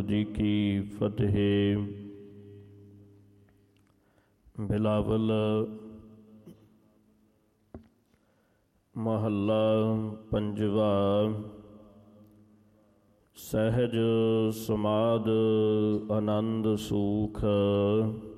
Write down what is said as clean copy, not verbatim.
जी की फतेह। बिलावल महला पंजवा। सहज समाद आनंद सूख